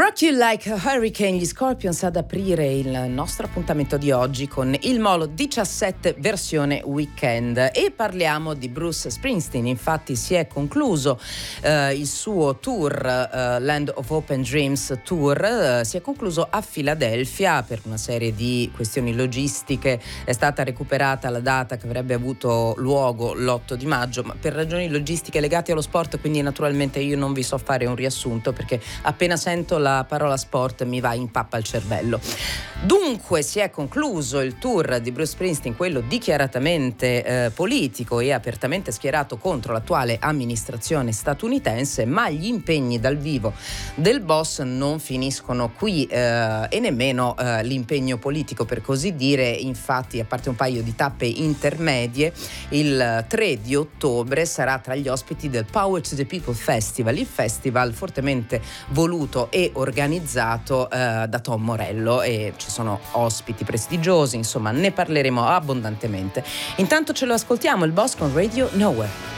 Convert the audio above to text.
Rock You Like a Hurricane, gli Scorpions ad aprire il nostro appuntamento di oggi con il Molo 17 versione weekend, e parliamo di Bruce Springsteen. Infatti si è concluso il suo tour, Land of Open Dreams Tour, si è concluso a Filadelfia per una serie di questioni logistiche. È stata recuperata la data che avrebbe avuto luogo l'8 di maggio, ma per ragioni logistiche legate allo sport, quindi naturalmente io non vi so fare un riassunto, perché appena sento la parola sport mi va in pappa al cervello. Dunque si è concluso il tour di Bruce Springsteen, quello dichiaratamente politico e apertamente schierato contro l'attuale amministrazione statunitense, ma gli impegni dal vivo del boss non finiscono qui, e nemmeno l'impegno politico, per così dire. Infatti, a parte un paio di tappe intermedie, il 3 di ottobre sarà tra gli ospiti del Power to the People Festival, il festival fortemente voluto e organizzato da Tom Morello, e ci sono ospiti prestigiosi, insomma ne parleremo abbondantemente. Intanto ce lo ascoltiamo, il boss con Radio Nowhere.